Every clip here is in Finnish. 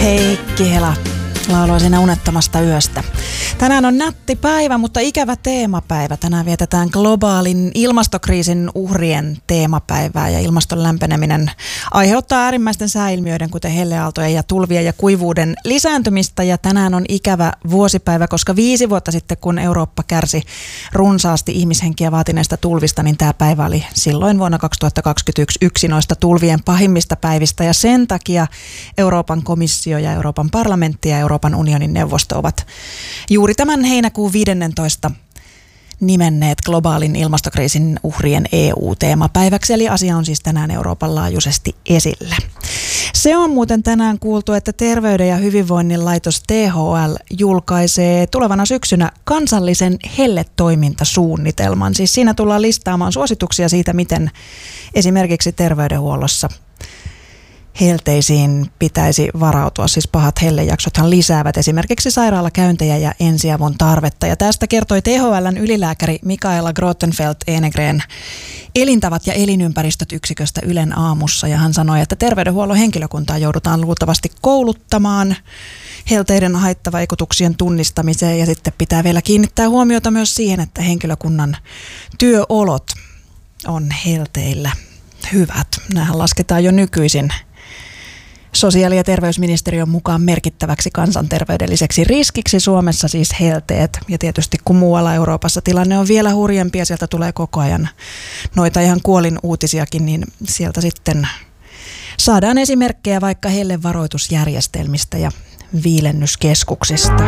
Heikki Hela lauloi siinä unettomasta yöstä. Tänään on nätti päivä, mutta ikävä teemapäivä. Tänään vietetään globaalin ilmastokriisin uhrien teemapäivää ja ilmaston lämpeneminen aiheuttaa äärimmäisten sääilmiöiden, kuten helleaaltojen ja tulvien ja kuivuuden lisääntymistä. Ja tänään on ikävä vuosipäivä, koska 5 vuotta sitten, kun Eurooppa kärsi runsaasti ihmishenkiä vaatineista tulvista, niin tämä päivä oli silloin vuonna 2021 yksi noista tulvien pahimmista päivistä. Ja sen takia Euroopan komissio ja Euroopan parlamentti ja Euroopan unionin neuvosto ovat juuri tämän heinäkuun 15. nimenneet globaalin ilmastokriisin uhrien EU-teemapäiväksi, eli asia on siis tänään Euroopan laajuisesti esillä. Se on muuten tänään kuultu, että Terveyden ja hyvinvoinnin laitos THL julkaisee tulevana syksynä kansallisen helletoimintasuunnitelman. Siis siinä tullaan listaamaan suosituksia siitä, miten esimerkiksi terveydenhuollossa helteisiin pitäisi varautua. Siis pahat hellejaksothan lisäävät esimerkiksi sairaalakäyntejä ja ensiavun tarvetta. Ja tästä kertoi THL:n ylilääkäri Mikaela Grottenfeldt-Enegren elintavat ja elinympäristöt yksiköstä Ylen aamussa. Ja hän sanoi, että terveydenhuollon henkilökuntaa joudutaan luultavasti kouluttamaan helteiden haittavaikutuksien tunnistamiseen. Ja sitten pitää vielä kiinnittää huomiota myös siihen, että henkilökunnan työolot on helteillä hyvät. Nämähän lasketaan jo nykyisin sosiaali- ja terveysministeriön mukaan merkittäväksi kansanterveydelliseksi riskiksi Suomessa, siis helteet. Ja tietysti kun muualla Euroopassa tilanne on vielä hurjempi ja sieltä tulee koko ajan noita ihan kuolinuutisiakin, niin sieltä sitten saadaan esimerkkejä vaikka hellevaroitusjärjestelmistä ja viilennyskeskuksista.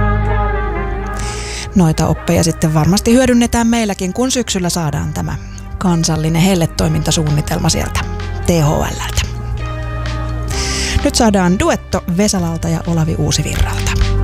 Noita oppeja sitten varmasti hyödynnetään meilläkin, kun syksyllä saadaan tämä kansallinen helletoimintasuunnitelma sieltä THL:ltä. Nyt saadaan duetto Vesalalta ja Olavi Uusivirralta.